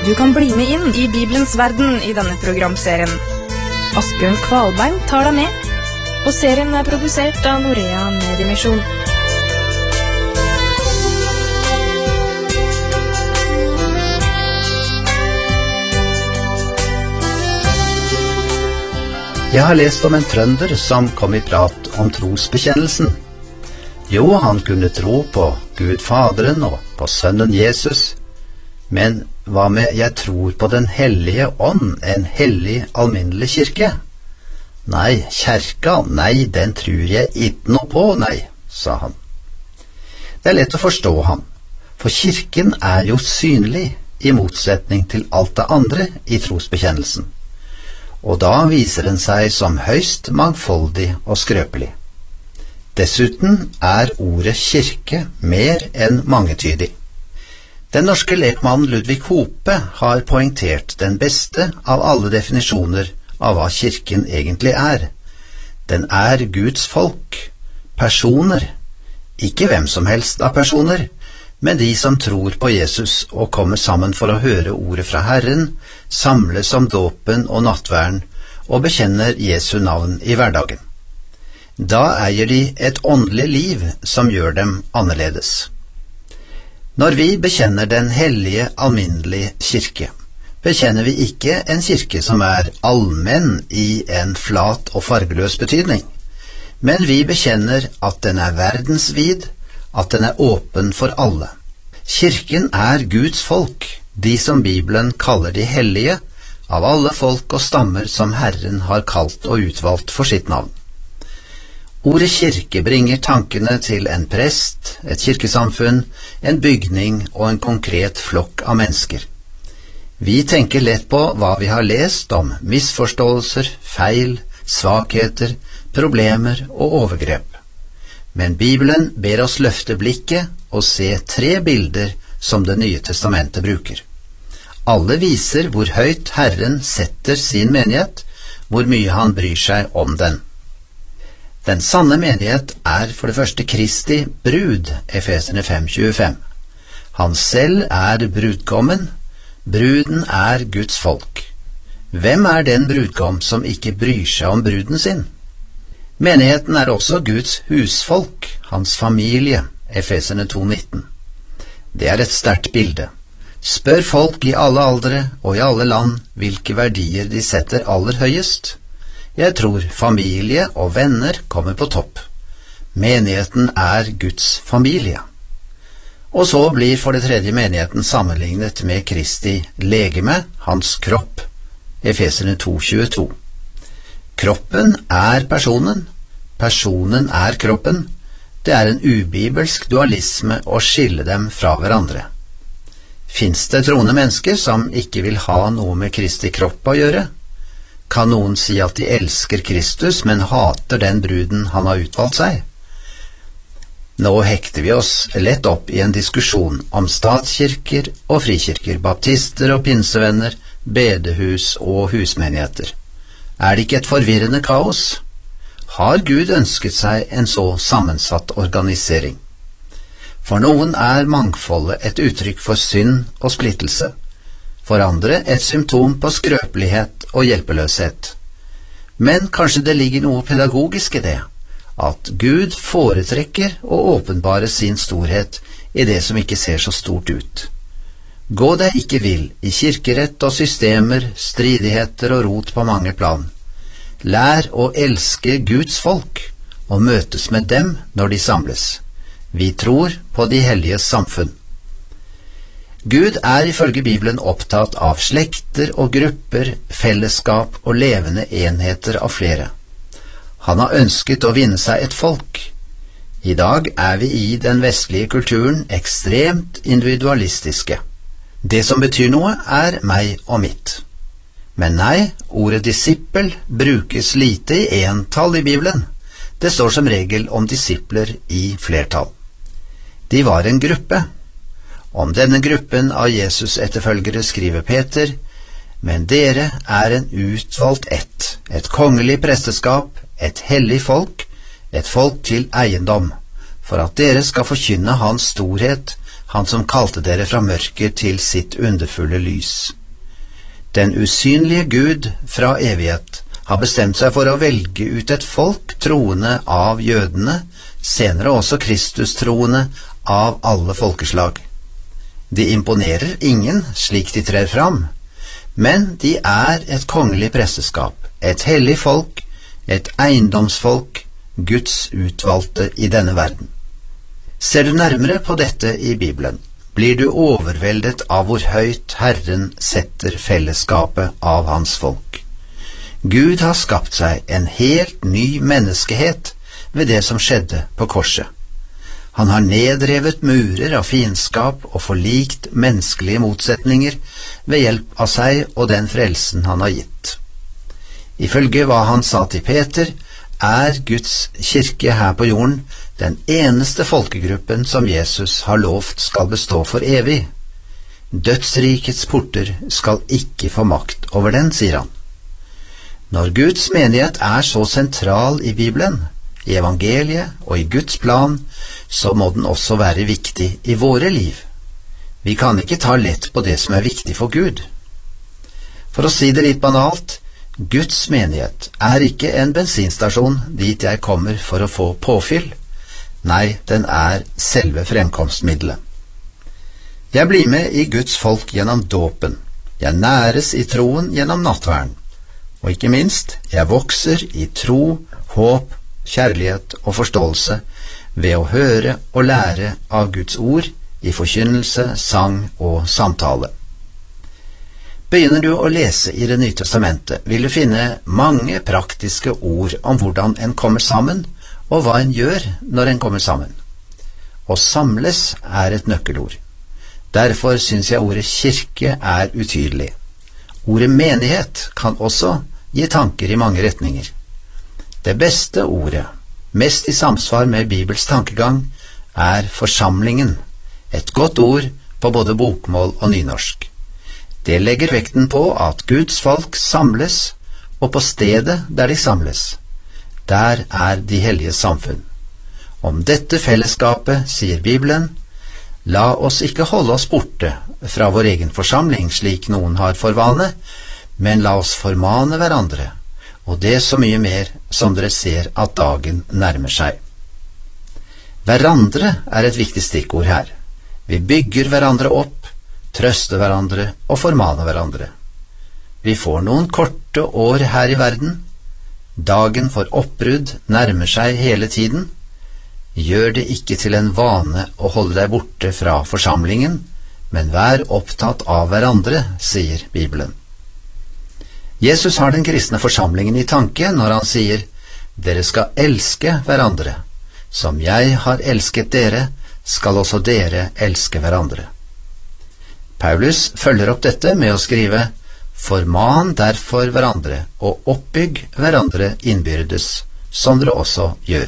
Du kan bli med inn i Bibelens verden i denne programserien. Asbjørn Kvalbein tar deg med, og serien er produsert av Norea Mediemisjon. Jeg har lest om en trønder som kom i prat om trosbekjennelsen. Jo, han kunne tro på Gud Faderen og på Sønnen Jesus, men hva med jeg tror på den hellige ånd, en hellig alminnelig kirke? Nei, kjerka, nei, den tror jeg ikke noe på, nei, sa han. Det er lett å forstå ham, for kirken er jo synlig i motsetning til alt det andre i trosbekjennelsen. Og da viser den seg som høyst mangfoldig og skrøpelig. Dessuten er ordet kirke mer enn mangetydig. Den norske lekmannen Ludvig Hope har poengtert den beste av alle definisjoner av hva kirken egentlig er. Den er Guds folk, personer, ikke hvem som helst av personer, men de som tror på Jesus og kommer sammen for å høre ordet fra Herren, samles om dåpen og nattverden og bekjenner Jesu navn i hverdagen. Da eier de et åndelig liv som gjør dem annerledes. Når vi bekjenner den hellige, alminnelige kirke, bekjenner vi ikke en kirke som er allmenn i en flat og fargeløs betydning, men vi bekjenner at den er verdensvid, at den er åpen for alle. Kirken er Guds folk, de som Bibelen kaller de hellige, av alle folk og stammer som Herren har kalt og utvalgt for sitt navn. Ordet kirke bringer tankene til en prest, et kirkesamfunn, en bygning og en konkret flokk av mennesker. Vi tenker lett på hva vi har lest om misforståelser, feil, svakheter, problemer og overgrep. Men Bibelen ber oss løfte blikket og se 3 bilder som Det nye testamentet bruker. Alle viser hvor høyt Herren setter sin menighet, hvor mye han bryr seg om den. Den sanne menighet er for det første Kristi brud, Efeserne 5:25. Han selv er brudgommen, bruden er Guds folk. Hvem er den brudgom som ikke bryr seg om bruden sin? Menigheten er også Guds husfolk, hans familie, Efeserne 2:19. Det er et sterkt bilde. Spør folk i alle aldre og i alle land hvilke verdier de setter aller høyest. Jeg tror familie og venner kommer på topp. Menigheten er Guds familie. Og så blir for det tredje menigheten sammenlignet med Kristi legeme, hans kropp, Efeserne 2:22. Kroppen er personen, personen er kroppen. Det er en ubibelsk dualisme å skille dem fra hverandre. Finnes det troende mennesker som ikke vil ha noe med Kristi kropp å gjøre? Kan noen si at de elsker Kristus, men hater den bruden han har utvalgt seg? Nå hekter vi oss lett opp i en diskusjon om statskirker og frikirker, baptister og pinsevenner, bedehus og husmenigheter. Er det ikke et forvirrende kaos? Har Gud ønsket seg en så sammensatt organisering? For noen er mangfoldet et uttrykk for synd og splittelse. For andre et symptom på skrøpelighet og hjelpeløshet. Men kanskje det ligger noe pedagogisk i det, at Gud foretrekker å åpenbare sin storhet i det som ikke ser så stort ut. Gå deg ikke vill i kirkerett og systemer, stridigheter og rot på mange plan. Lær å elske Guds folk og møtes med dem når de samles. Vi tror på de helliges samfunn. Gud er ifølge Bibelen opptatt av slekter og grupper, fellesskap og levende enheter av flere. Han har ønsket å vinne seg et folk. I dag er vi i den vestlige kulturen ekstremt individualistiske. Det som betyr noe er meg og mitt. Men nei, ordet disippel brukes lite i entall i Bibelen. Det står som regel om disipler i flertall. De var en gruppe. Om denne gruppen av Jesus etterfølgere skriver Peter, men dere er en utvalgt ett, et kongelig presteskap, et hellig folk, et folk til eiendom, for at dere skal forkynne hans storhet, han som kalte dere fra mørker til sitt underfulle lys. Den usynlige Gud fra evighet har bestemt seg for å velge ut et folk troende av jødene, senere også Kristus-troende av alle folkeslag. De imponerer ingen slik de trer fram, men de er et kongelig presteskap, et hellig folk, et eiendomsfolk, Guds utvalgte i denne verden. Ser du nærmere på dette i Bibelen, blir du overveldet av hvor høyt Herren setter fellesskapet av hans folk. Gud har skapt seg en helt ny menneskehet ved det som skjedde på korset. Han har nedrevet murer av fiendskap og forlikt menneskelige motsetninger ved hjelp av seg og den frelsen han har gitt. Ifølge hva han sa til Peter, er Guds kirke her på jorden den eneste folkegruppen som Jesus har lovt skal bestå for evig. Dødsrikets porter skal ikke få makt over den, sier han. Når Guds menighet er så sentral i Bibelen, i evangeliet og i Guds plan, så må den også være viktig i våre liv. Vi kan ikke ta lett på det som er viktig for Gud. For å si det litt banalt, Guds menighet er ikke en bensinstasjon dit jeg kommer for å få påfyll. Nei, den er selve fremkomstmiddelet. Jeg blir med i Guds folk gjennom dåpen. Jeg næres i troen gjennom nattverden. Og ikke minst, jeg vokser i tro, håp, kjærlighet og forståelse ved å høre og lære av Guds ord i forkynnelse, sang og samtale. Begynner du å lese i Det nye testamentet, vil du finne mange praktiske ord om hvordan en kommer sammen, og hva en gjør når en kommer sammen. Å samles er et nøkkelord. Derfor synes jeg ordet kirke er utydelig. Ordet menighet kan også gi tanker i mange retninger. Det beste ordet, mest i samsvar med Bibels tankegang, er forsamlingen, et godt ord på både bokmål og nynorsk. Det legger vekten på at Guds folk samles, og på stedet der de samles. Der er de hellige samfunn. Om dette fellesskapet sier Bibelen, la oss ikke holde oss borte fra vår egen forsamling slik noen har for vane, men la oss formane hverandre, og det så mye mer som dere ser at dagen nærmer seg. Hverandre er et viktig stikkord her. Vi bygger hverandre opp, trøste hverandre og formane hverandre. Vi får noen korte år her i verden. Dagen for oppbrudd nærmer seg hele tiden. Gjør det ikke til en vane å holde deg borte fra forsamlingen, men vær opptatt av hverandre, sier Bibelen. Jesus har den kristne forsamlingen i tanke når han sier, dere skal elske hverandre. Som jeg har elsket dere, skal også dere elske hverandre. Paulus følger opp dette med å skrive, forman derfor hverandre, og oppbygg hverandre innbyrdes, som dere også gjør.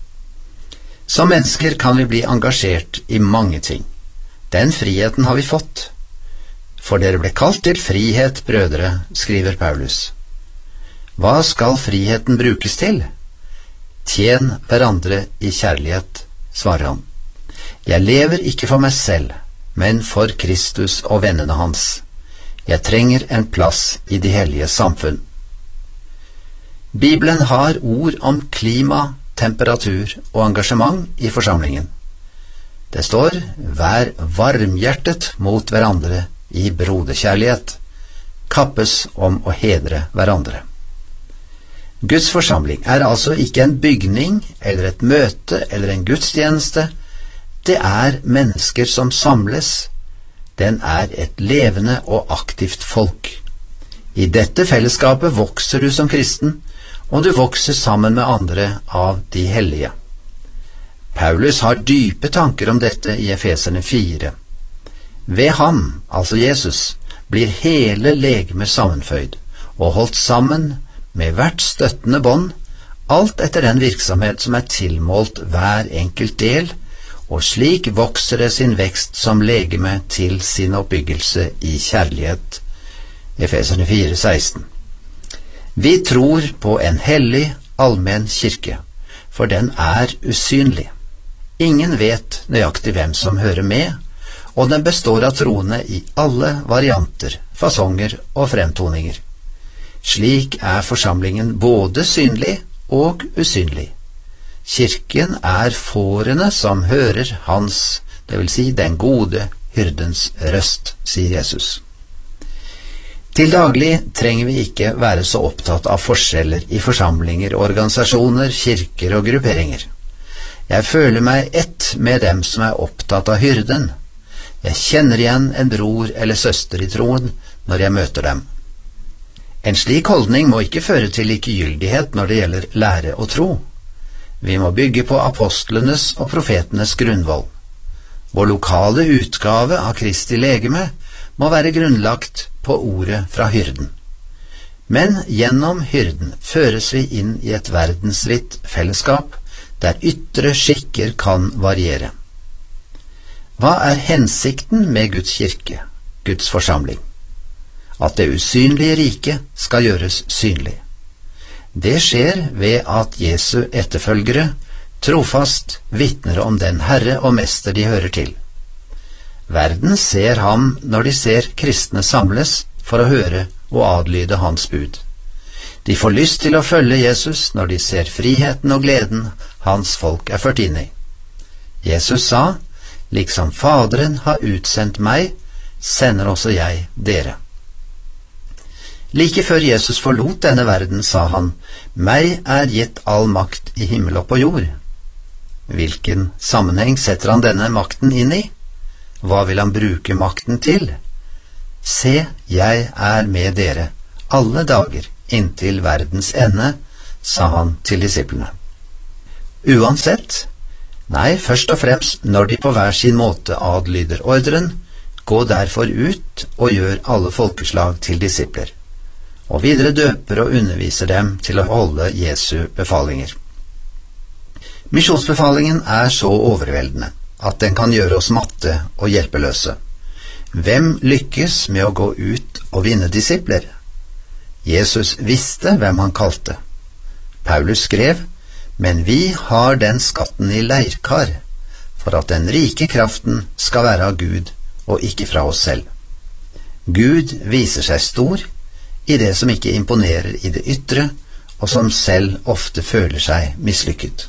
Som mennesker kan vi bli engasjert i mange ting. Den friheten har vi fått. For dere ble kalt til frihet, brødre, skriver Paulus. Hva skal friheten brukes til? Tjen hverandre i kjærlighet, svarer han. Jeg lever ikke for meg selv, men for Kristus og vennene hans. Jeg trenger en plass i de hellige samfunn. Bibelen har ord om klima, temperatur og engasjement i forsamlingen. Det står, vær varmhjertet mot hverandre i broderkjærlighet, kappes om å hedre hverandre. Guds forsamling er altså ikke en bygning, eller et møte, eller en gudstjeneste. Det er mennesker som samles. Den er et levende og aktivt folk. I dette fellesskapet vokser du som kristen, og du vokser sammen med andre av de hellige. Paulus har dype tanker om dette i Efeserne 4. Ved ham, altså Jesus, blir hele legemet sammenføyd og holdt sammen med hvert støttende bånd, alt etter den virksomhet som er tilmålt hver enkelt del, og slik vokser det sin vekst som legeme til sin oppbyggelse i kjærlighet. Efeserne 4:16. Vi tror på en hellig, allmenn kirke, for den er usynlig. Ingen vet nøyaktig hvem som hører med, og den består av troende i alle varianter, fasonger og fremtoninger. Slik er forsamlingen både synlig og usynlig. Kirken er fårene som hører hans, det vil si den gode hyrdens røst, sier Jesus. Til daglig trenger vi ikke være så opptatt av forskjeller i forsamlinger, organisasjoner, kirker og grupperinger. Jeg føler meg ett med dem som er opptatt av hyrden. Jeg kjenner igjen en bror eller søster i troen når jeg møter dem. En slik holdning må ikke føre til likegyldighet når det gjelder lære og tro. Vi må bygge på apostlenes og profetenes grunnvoll. Vår lokale utgave av Kristi legeme må være grunnlagt på ordet fra hyrden. Men gjennom hyrden føres vi inn i et verdensvidt fellesskap der ytre skikker kan variere. Hva er hensikten med Guds kirke, Guds forsamling? At det usynlige riket skal gjøres synlig. Det skjer ved at Jesu etterfølgere trofast vitner om den Herre og Mester de hører til. Verden ser ham når de ser kristne samles for å høre og adlyde hans bud. De får lyst til å følge Jesus når de ser friheten og gleden hans folk er ført inn i. Jesus sa, liksom Faderen har utsendt meg, sender også jeg dere. Like før Jesus forlot denne verden, sa han, meg er gitt all makt i himmel og på jord. Hvilken sammenheng setter han denne makten inn i? Hva vil han bruke makten til? Se, jeg er med dere alle dager inntil verdens ende, sa han til disiplene. Uansett, nei, først og fremst når de på hver sin måte adlyder ordren, gå derfor ut og gjør alle folkeslag til disipler, og videre døper og underviser dem til å holde Jesu befalinger. Misjonsbefalingen er så overveldende at den kan gjøre oss matte og hjelpeløse. Hvem lykkes med å gå ut og vinne disipler? Jesus visste hvem han kalte. Paulus skrev, men vi har den skatten i leirkar, for at den rike kraften skal være av Gud og ikke fra oss selv. Gud viser seg stor i det som ikke imponerer i det ytre, og som selv ofte føler seg mislykket.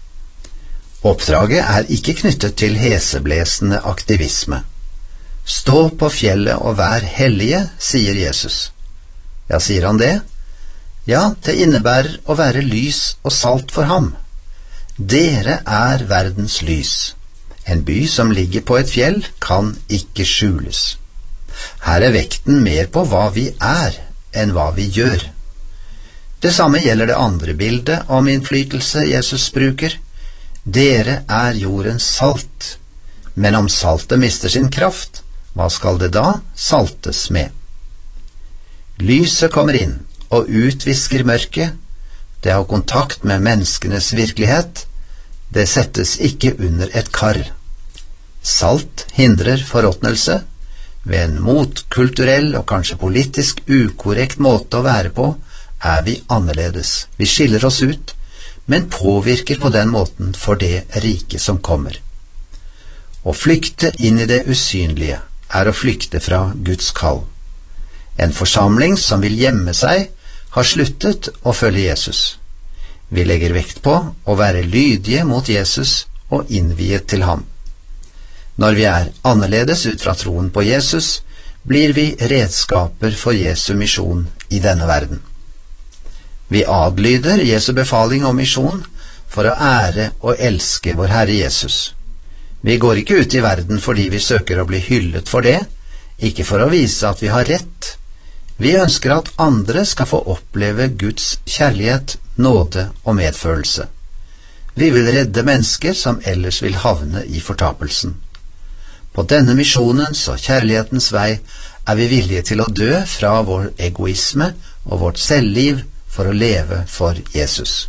Oppdraget er ikke knyttet til heseblesende aktivisme. Stå på fjellet og vær hellige, sier Jesus. Ja, sier han det? Ja, det innebærer å være lys og salt for ham. Dere er verdens lys. En by som ligger på et fjell kan ikke skjules. Her er vekten mer på hva vi er, enn hva vi gjør. Det samme gjelder det andre bildet om innflytelse Jesus bruker. Dere er jordens salt, men om saltet mister sin kraft, hva skal det da saltes med? Lyset kommer inn og utvisker mørket, det har kontakt med menneskenes virkelighet, det settes ikke under et kar. Salt hindrer forråtnelse. Ved en motkulturell og kanskje politisk ukorrekt måte å være på, er vi annerledes. Vi skiller oss ut, men påvirker på den måten for det rike som kommer. Å flykte inn i det usynlige er å flykte fra Guds kall. En forsamling som vil gjemme seg, har sluttet å følge Jesus. Vi legger vekt på å være lydige mot Jesus og innviet til ham. Når vi er annerledes ut fra troen på Jesus, blir vi redskaper for Jesu misjon i denne verden. Vi adlyder Jesu befaling om misjon for å ære og elske vår Herre Jesus. Vi går ikke ut i verden fordi vi søker å bli hyllet for det, ikke for å vise at vi har rett. Vi ønsker at andre skal få oppleve Guds kjærlighet, nåde og medfølelse. Vi vil redde mennesker som ellers vil havne i fortapelsen. På denne misjonens og kjærlighetens vei er vi villige til å dø fra vår egoisme og vårt selvliv for å leve for Jesus.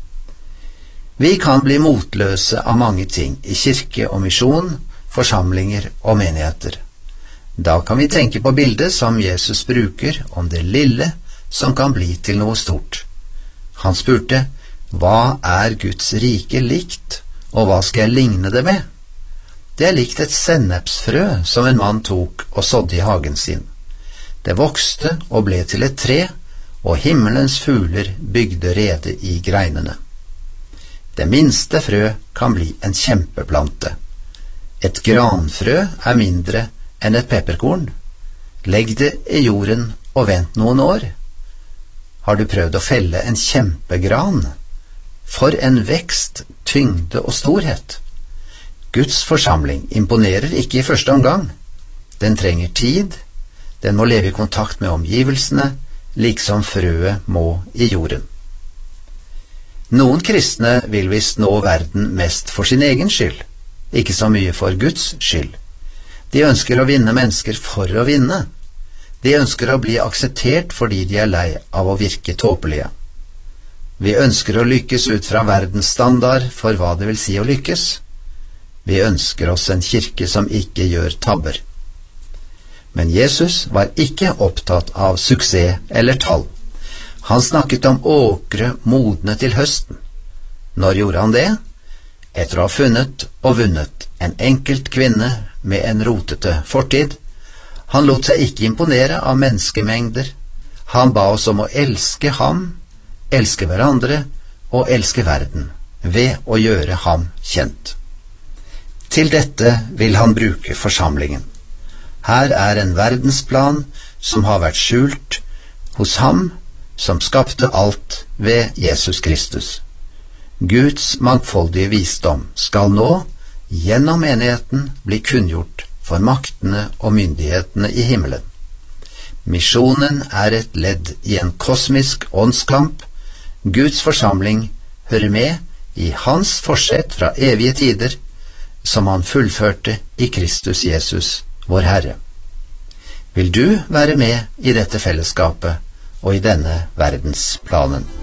Vi kan bli motløse av mange ting i kirke og misjon, forsamlinger og menigheter. Da kan vi tenke på bildet som Jesus bruker om det lille som kan bli til noe stort. Han spurte, hva er Guds rike likt, og hva skal jeg ligne det med? Det likt et sennepsfrø som en mann tok og sådde i hagen sin. Det vokste og ble til et tre, og himmelens fugler bygde rede i greinene. Det minste frø kan bli en kjempeplante. Et granfrø mindre enn et pepperkorn. Legg det i jorden og vent noen år. Har du prøvd å felle en kjempegran? For en vekst, tyngde og storhet! Guds forsamling imponerer ikke i første omgang. Den trenger tid, den må leve i kontakt med omgivelsene, liksom frøet må i jorden. Noen kristne vil visst nå verden mest for sin egen skyld, ikke så mye for Guds skyld. De ønsker å vinne mennesker for å vinne. De ønsker å bli akseptert fordi de lei av å virke tåpelige. Vi ønsker å lykkes ut fra verdens standard for hva det vil si å lykkes. Vi ønsker oss en kirke som ikke gjør tabber. Men Jesus var ikke opptatt av suksess eller tall. Han snakket om åkre modne til høsten. Når gjorde han det? Etter å ha funnet og vunnet en enkelt kvinne med en rotete fortid. Han lot seg ikke imponere av menneskemengder. Han ba oss om å elske ham, elske hverandre og elske verden, ved å gjøre ham kjent. Til dette vil han bruke forsamlingen. Her en verdensplan som har vært skjult hos ham som skapte alt ved Jesus Kristus. Guds mangfoldige visdom skal nå, gjennom menigheten, bli kunngjort for maktene og myndighetene i himmelen. Misjonen et ledd i en kosmisk åndskamp. Guds forsamling hører med i hans forsett fra evige tider, som han fullførte i Kristus Jesus, vår Herre. Vil du være med i dette fellesskapet og i denne verdensplanen?